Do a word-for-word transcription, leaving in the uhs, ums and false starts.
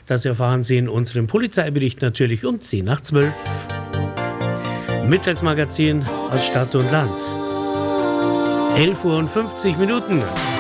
Das erfahren Sie in unserem Polizeibericht natürlich um zehn nach zwölf. Mittagsmagazin aus Stadt und Land. elf Uhr und fünfzig Minuten.